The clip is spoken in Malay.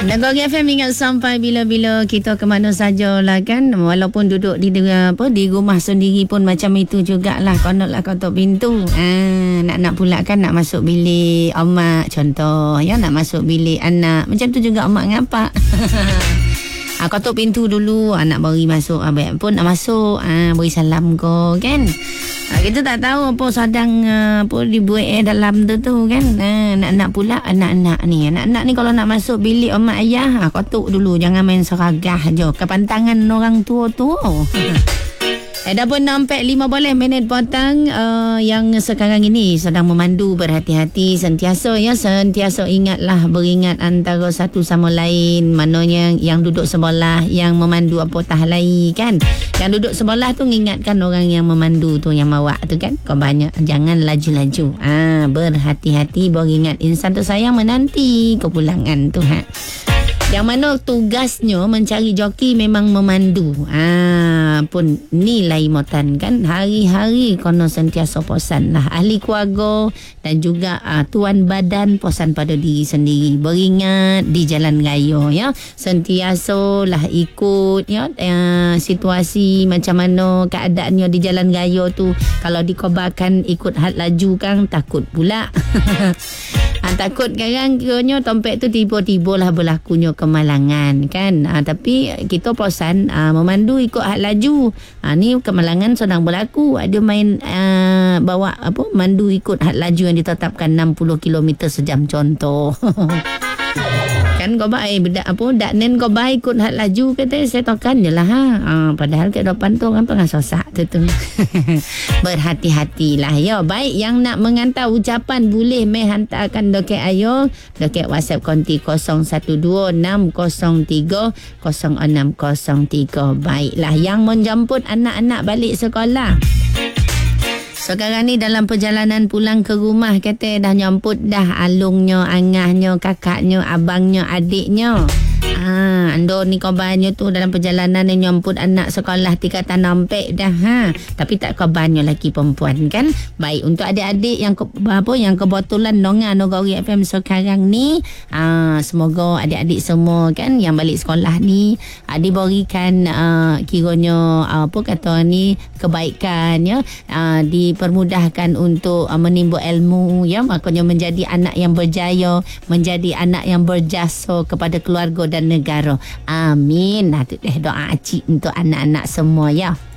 Negeri FM ingat sampai bila-bila kita ke mana sajalah kan. Walaupun duduk di rumah sendiri pun macam itu jugalah. Konotlah kotak pintu. Nak pula kan nak masuk bilik omak contoh. Ya, nak masuk bilik anak. Macam tu juga omak ngapa. Kotak pintu dulu. Nak beri masuk. Abang pun nak masuk. Beri salam ko kan. Kita tak tahu apa sedang apa dibuat dalam tu kan. Nak pula anak-anak ni. Anak-anak ni kalau nak masuk bilik mak ayah, kotuk dulu. Jangan main seragah je. Kepantangan orang tua tu. Dah pun sampai 15 minit potong yang sekarang ini sedang memandu berhati-hati sentiasa ya. Sentiasa ingatlah beringat antara satu sama lain. Maknanya yang duduk sebelah yang memandu apa tahlai kan. Yang duduk sebelah tu mengingatkan orang yang memandu tu yang mawak tu kan. Kau banyak jangan laju-laju. Berhati-hati beringat insan tu sayang menanti kepulangan tu Yang mana tugasnya mencari joki memang memandu. Pun nilai motan kan. Hari-hari kono sentiasa posan lah. Ahli keluarga dan juga tuan badan posan pada diri sendiri. Beringat di jalan raya ya. Sentiasa lah ikut ya. Situasi macam mana keadaannya di jalan raya tu. Kalau dikobarkan ikut had laju kan takut pula. Takut kadang kiranya tompek tu tiba-tiba lah berlakunya kemalangan kan. Tapi kita posan memandu ikut had laju. Ni kemalangan sedang berlaku. Ada main bawa mandu ikut had laju yang ditetapkan 60 km sejam contoh. Kan kau baik dak nen kau baik ikut had laju kata saya tokan je lah padahal kat depan tu orang tengah sosak tu. Berhati-hatilah ya. Baik yang nak mengantar ucapan boleh mai hantarkan dekat ayo dekat WhatsApp konti 0126030603. Baiklah yang menjemput anak-anak balik sekolah. Sekarang ni dalam perjalanan pulang ke rumah kata dah nyemput dah alungnya, angahnya, kakaknya, abangnya, adiknya. Ando ni kabarnya tu dalam perjalanan ni nyemput anak sekolah tingkatan nampek dah Tapi tak kabarnya lelaki perempuan kan. Baik untuk adik-adik yang yang kebetulan dengar Negeri FM sekarang ni, semoga adik-adik semua kan yang balik sekolah ni diberikan kiranya kebaikan ya, dipermudahkan untuk menimba ilmu ya, makanya menjadi anak yang berjaya, menjadi anak yang berjasa kepada keluarga dan negara. Amin. Doa acik untuk anak-anak semua ya.